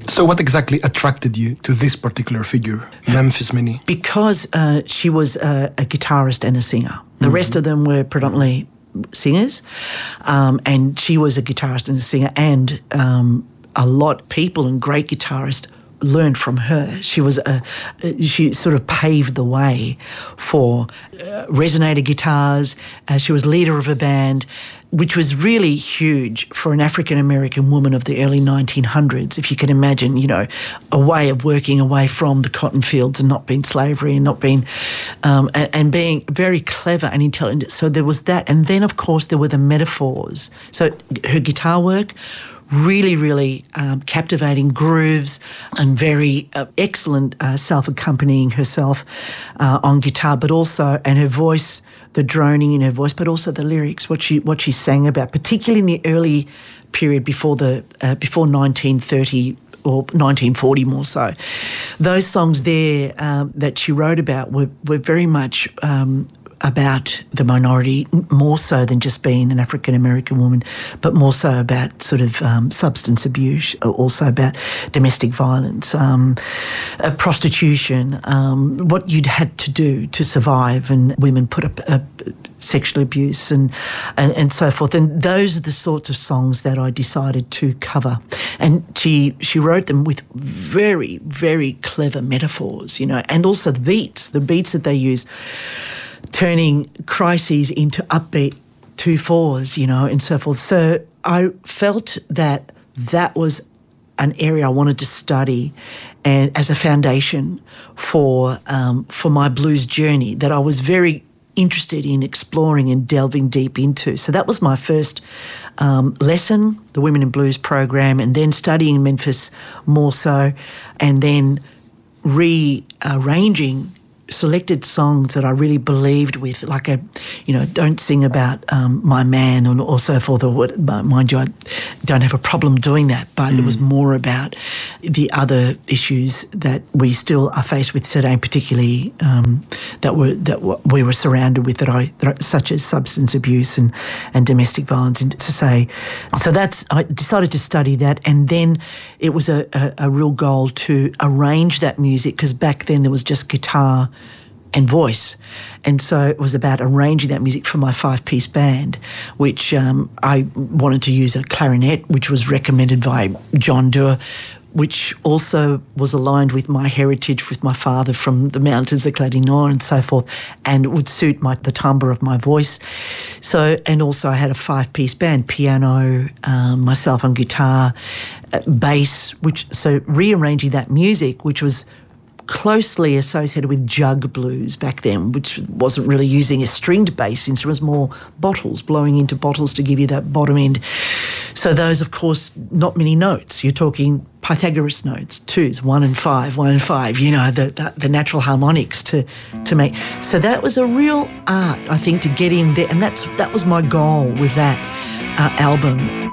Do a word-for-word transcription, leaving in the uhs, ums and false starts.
So what exactly attracted you to this particular figure, Memphis Minnie? Because uh, she was a, a guitarist and a singer. The mm-hmm. rest of them were predominantly singers, um, and she was a guitarist and a singer, and um, a lot of people and great guitarists learned from her. She was a, she sort of paved the way for uh, resonator guitars. Uh, she was leader of a band, which was really huge for an African-American woman of the early nineteen hundreds, if you can imagine, you know, a way of working away from the cotton fields and not being slavery and not being, um, and, and being very clever and intelligent. So there was that. And then, of course, there were the metaphors. So her guitar work, really, really um, captivating grooves and very uh, excellent uh, self-accompanying herself uh, on guitar, but also, and her voice, the droning in her voice, but also the lyrics, what she what she sang about, particularly in the early period before the uh, before nineteen thirty or nineteen forty more so. Those songs there um, that she wrote about were, were very much um, about the minority, more so than just being an African-American woman, but more so about sort of um, substance abuse, also about domestic violence, um, uh, prostitution, um, what you'd had to do to survive, and women put up uh, sexual abuse and, and, and so forth. And those are the sorts of songs that I decided to cover. And she she wrote them with very, very clever metaphors, you know, and also the beats, the beats that they use, turning crises into upbeat two fours, you know, and so forth. So I felt that that was an area I wanted to study and as a foundation for um, for my blues journey that I was very interested in exploring and delving deep into. So that was my first um, lesson, the Women in Blues program, and then studying in Memphis more so, and then rearranging selected songs that I really believed with, like a, you know, Don't Sing About um, My Man and or so forth, or what, mind you, I don't have a problem doing that, but mm. it was more about the other issues that we still are faced with today, particularly um, that were that we were surrounded with, that I, that I such as substance abuse and, and domestic violence, and to say. So that's, I decided to study that, and then it was a, a, a real goal to arrange that music, because back then there was just guitar and voice. And so it was about arranging that music for my five-piece band, which um, I wanted to use a clarinet, which was recommended by John Doerr, which also was aligned with my heritage, with my father from the mountains of Côte d'Ivoire and so forth, and it would suit my, the timbre of my voice. So, and also I had a five-piece band, piano, um, myself on guitar, uh, bass, which, so rearranging that music, which was closely associated with jug blues back then, which wasn't really using a stringed bass instrument, it was more bottles, blowing into bottles to give you that bottom end. So those, of course, not many notes. You're talking Pythagoras notes, twos, one and five, one and five, you know, the, the, the natural harmonics to, to make. So that was a real art, I think, to get in there. And that's that was my goal with that uh, album.